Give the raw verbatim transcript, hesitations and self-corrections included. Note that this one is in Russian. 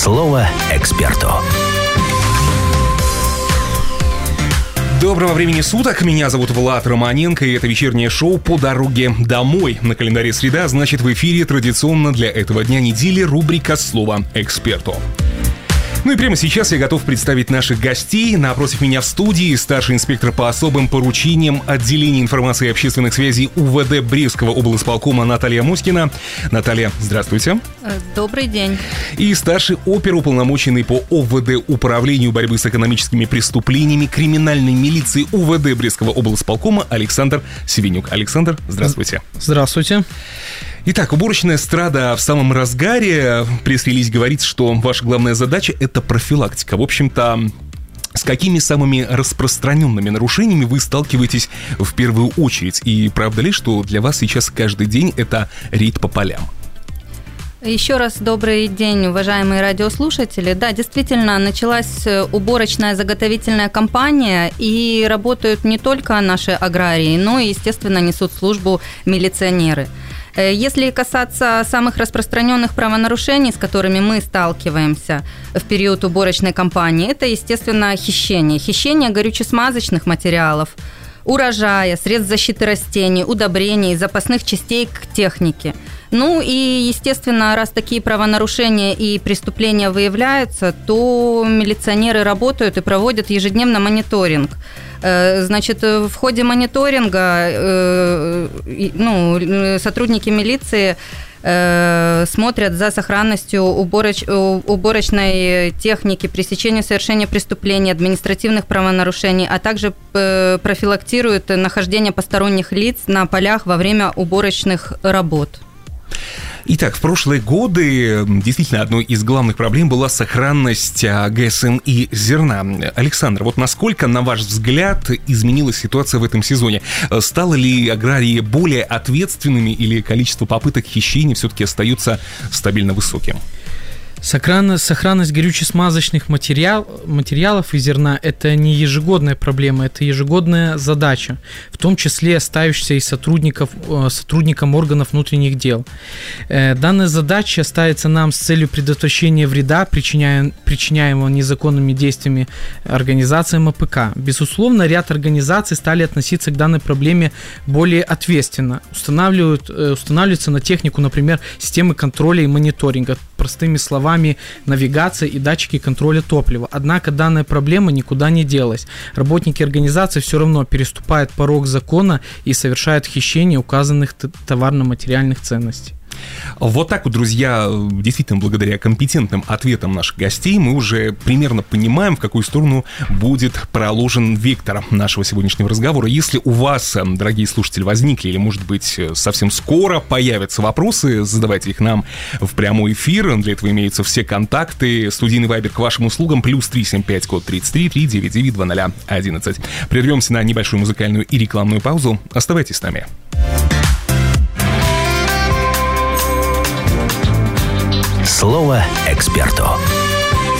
Слово эксперту. Доброго времени суток, меня зовут Влад Романенко, и это вечернее шоу «По дороге домой». На календаре среда, значит, в эфире традиционно для этого дня недели рубрика «Слово эксперту». Ну и прямо сейчас я готов представить наших гостей. Напротив меня в студии старший инспектор по особым поручениям отделения информации и общественных связей УВД Брестского облсполкома Наталья Моськина. Наталья, здравствуйте. Добрый день. И старший оперуполномоченный по ОВД Управлению борьбы с экономическими преступлениями криминальной милиции УВД Брестского облсполкома Александр Севенюк. Александр, здравствуйте. Здравствуйте. Итак, уборочная эстрада в самом разгаре. Пресс-релиз говорит, что ваша главная задача — это профилактика. В общем-то, с какими самыми распространенными нарушениями вы сталкиваетесь в первую очередь? И правда ли, что для вас сейчас каждый день это рейд по полям? Еще раз добрый день, уважаемые радиослушатели. Да, действительно, началась уборочная заготовительная кампания, и работают не только наши аграрии, но и, естественно, несут службу милиционеры. Если касаться самых распространенных правонарушений, с которыми мы сталкиваемся в период уборочной кампании, это, естественно, хищение. Хищение горюче-смазочных материалов, урожая, средств защиты растений, удобрений, запасных частей к технике. Ну и, естественно, раз такие правонарушения и преступления выявляются, то милиционеры работают и проводят ежедневно мониторинг. Значит, в ходе мониторинга ну, сотрудники милиции смотрят за сохранностью убороч... уборочной техники, пресечения совершения преступлений, административных правонарушений, а также профилактируют нахождение посторонних лиц на полях во время уборочных работ. Итак, в прошлые годы действительно одной из главных проблем была сохранность ГСМ и зерна. Александр, вот насколько, на ваш взгляд, изменилась ситуация в этом сезоне? Стало ли аграрии более ответственными или количество попыток хищения все-таки остается стабильно высоким? Сохранность, сохранность горюче-смазочных материал, материалов и зерна – это не ежегодная проблема, это ежегодная задача, в том числе ставящаяся и сотрудников, сотрудникам органов внутренних дел. Данная задача ставится нам с целью предотвращения вреда, причиняем, причиняемого незаконными действиями организациям АПК. Безусловно, ряд организаций стали относиться к данной проблеме более ответственно. Устанавливают, устанавливаются на технику, например, системы контроля и мониторинга, простыми словами, навигация и датчики контроля топлива. Однако данная проблема никуда не делась. Работники организации все равно переступают порог закона и совершают хищение указанных товарно-материальных ценностей. Вот так вот, друзья, действительно, благодаря компетентным ответам наших гостей мы уже примерно понимаем, в какую сторону будет проложен вектор нашего сегодняшнего разговора. Если у вас, дорогие слушатели, возникли или, может быть, совсем скоро появятся вопросы, задавайте их нам в прямой эфир. Для этого имеются все контакты. Студийный вайбер к вашим услугам плюс три семь пять, код тридцать три, три девять девять два ноль одиннадцать. Прервемся на небольшую музыкальную и рекламную паузу. Оставайтесь с нами. Слово эксперту.